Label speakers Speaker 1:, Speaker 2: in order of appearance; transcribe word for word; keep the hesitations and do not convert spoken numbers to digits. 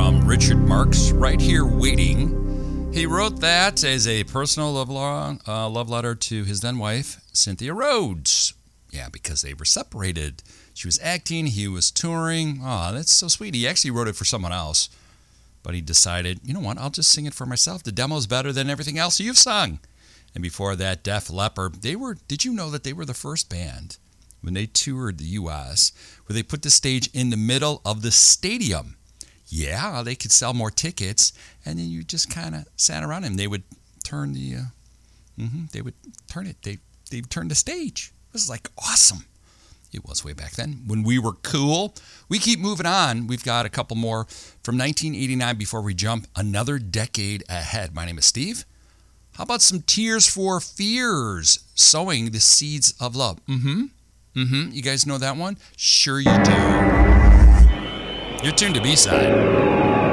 Speaker 1: from Richard Marx, Right Here Waiting. He wrote that as a personal love, long, uh, love letter to his then wife, Cynthia Rhodes. Yeah, because they were separated. She was acting, he was touring. Oh, that's so sweet. He actually wrote it for someone else. But he decided, you know what, I'll just sing it for myself. The demo's better than everything else you've sung. And before that, Def Leppard. They were, did you know that they were the first band, when they toured the U S, where they put the stage in the middle of the stadium? Yeah, they could sell more tickets, and then you just kind of sat around and they would turn the, uh, mm-hmm, they would turn it. They they turned the stage. It was like awesome. It was way back then when we were cool. We keep moving on. We've got a couple more from nineteen eighty-nine before we jump another decade ahead. My name is Steve. How about some Tears for Fears, Sowing the Seeds of Love? Mm-hmm. Mm-hmm. You guys know that one? Sure you do. You're tuned to B-Side.